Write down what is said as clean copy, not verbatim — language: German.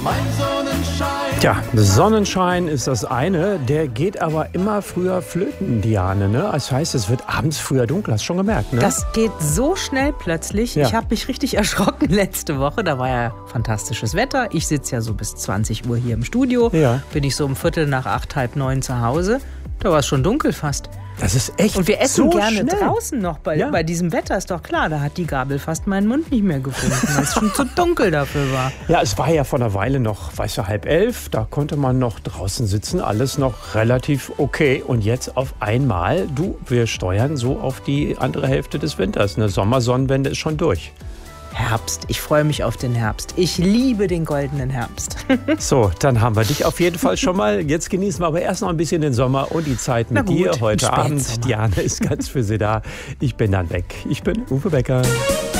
mein Sonnenschein. Tja, Sonnenschein ist das eine, der geht aber immer früher flöten, Diane. Ne? Das heißt, es wird abends früher dunkel, hast du schon gemerkt, ne? Das geht so schnell plötzlich. Ja. Ich habe mich richtig erschrocken letzte Woche. Da war ja fantastisches Wetter. Ich sitze ja so bis 20 Uhr hier im Studio. Ja. Bin ich so um 8:15, 8:30 zu Hause. Da war es schon dunkel fast. Das ist echt Und wir essen so gerne schnell. draußen noch bei diesem Wetter, ist doch klar. Da hat die Gabel fast meinen Mund nicht mehr gefunden, weil es schon zu dunkel dafür war. Ja, es war ja vor einer Weile noch, weißt du, 10:30. Da konnte man noch draußen sitzen, alles noch relativ okay. Und jetzt auf einmal, wir steuern so auf die andere Hälfte des Winters. Eine Sommersonnenwende ist schon durch. Herbst. Ich freue mich auf den Herbst. Ich liebe den goldenen Herbst. So, dann haben wir dich auf jeden Fall schon mal. Jetzt genießen wir aber erst noch ein bisschen den Sommer und die Zeit mit dir heute Abend. Spätsommer. Diane ist ganz für Sie da. Ich bin dann weg. Ich bin Uwe Becker.